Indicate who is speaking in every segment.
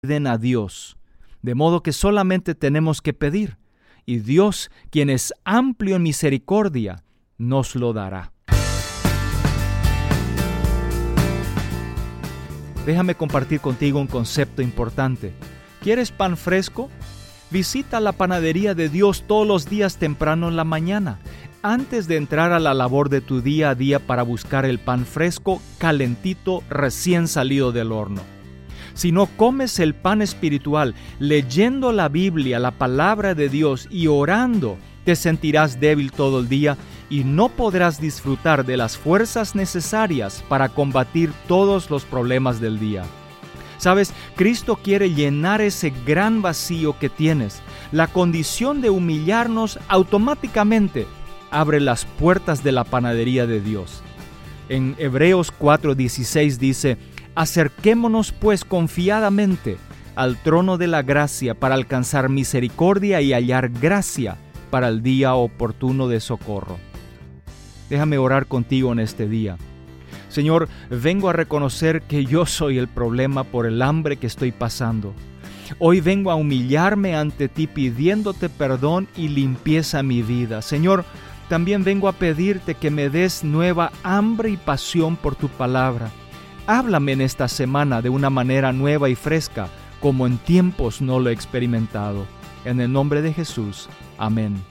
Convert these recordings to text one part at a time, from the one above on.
Speaker 1: den a Dios, de modo que solamente tenemos que pedir, y Dios, quien es amplio en misericordia, nos lo dará. Déjame compartir contigo un concepto importante. ¿Quieres pan fresco? Visita la panadería de Dios todos los días temprano en la mañana, antes de entrar a la labor de tu día a día para buscar el pan fresco, calentito, recién salido del horno. Si no comes el pan espiritual, leyendo la Biblia, la palabra de Dios y orando, te sentirás débil todo el día y no podrás disfrutar de las fuerzas necesarias para combatir todos los problemas del día. ¿Sabes? Cristo quiere llenar ese gran vacío que tienes. La condición de humillarnos automáticamente abre las puertas de la panadería de Dios. En Hebreos 4:16 dice: acerquémonos pues confiadamente al trono de la gracia para alcanzar misericordia y hallar gracia para el día oportuno de socorro. Déjame orar contigo en este día. Señor, vengo a reconocer que yo soy el problema por el hambre que estoy pasando. Hoy vengo a humillarme ante ti pidiéndote perdón y limpieza en mi vida. Señor, también vengo a pedirte que me des nueva hambre y pasión por tu palabra. Háblame en esta semana de una manera nueva y fresca, como en tiempos no lo he experimentado. En el nombre de Jesús. Amén.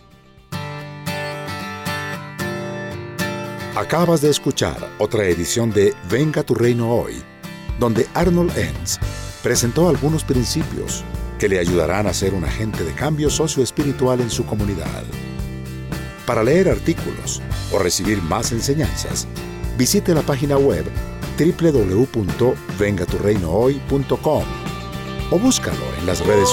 Speaker 2: Acabas de escuchar otra edición de Venga tu Reino Hoy, donde Arnold Enns presentó algunos principios que le ayudarán a ser un agente de cambio socioespiritual en su comunidad. Para leer artículos o recibir más enseñanzas, visite la página web www.vengaturreinohoy.com o búscalo en las redes sociales.